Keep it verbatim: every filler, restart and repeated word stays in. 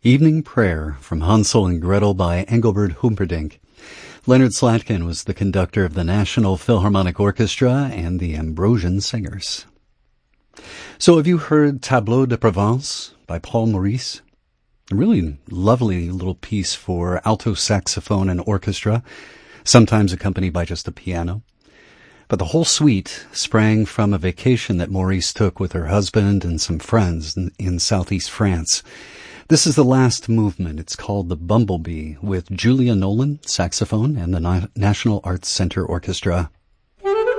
Evening Prayer from Hansel and Gretel by Engelbert Humperdinck. Leonard Slatkin was the conductor of the National Philharmonic Orchestra and the Ambrosian Singers. So have you heard Tableau de Provence by Paul Maurice? A really lovely little piece for alto saxophone and orchestra, sometimes accompanied by just a piano. But the whole suite sprang from a vacation that Maurice took with her husband and some friends in, in southeast France. This is the last movement. It's called The Bumblebee, with Julia Nolan, saxophone, and the Na- National Arts Center Orchestra.